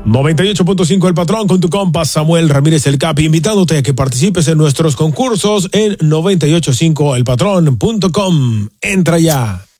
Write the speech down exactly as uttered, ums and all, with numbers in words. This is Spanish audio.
noventa y ocho punto cinco El Patrón con tu compa Samuel Ramírez el Capi, invitándote a que participes en nuestros concursos en noventa y ocho punto cinco el patrón punto com. Entra ya.